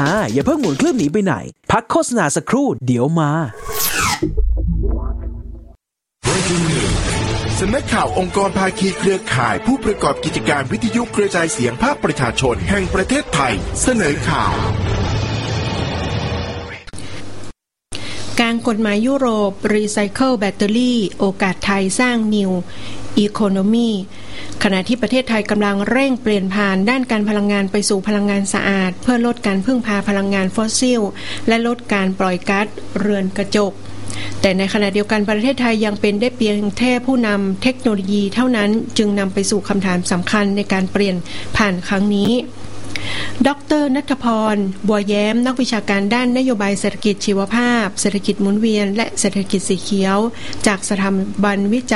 อย่าเพิ่งหมุนเครื่องหนีไปไหนพักโฆษณาสักครู่เดี๋ยวมาสำนักข่าวองค์กรภาคีเครือข่ายผู้ประกอบกิจการวิทยุกระจายเสียงภาคประชาชนแห่งประเทศไทยเสนอข่าวการกฎหมายยุโรปรีไซเคิลแบตเตอรี่โอกาสไทยสร้างนิวอีโคโนมีขณะที่ประเทศไทยกำลังเร่งเปลี่ยนผ่านด้านการพลังงานไปสู่พลังงานสะอาดเพื่อลดการพึ่งพาพลังงานฟอสซิลและลดการปล่อยก๊าซเรือนกระจกแต่ในขณะเดียวกันประเทศไทยยังเป็นได้เพียงแค่ผู้นำเทคโนโลยีเท่านั้นจึงนำไปสู่คำถามสำคัญในการเปลี่ยนผ่านครั้งนี้ดร.ณัฐพร บัวแย้มนักวิชาการด้านนโยบายเศรษฐกิจชีวภาพเศรษฐกิจหมุนเวียนและเศรษฐกิจสีเขียวจากสถาบันวิจัย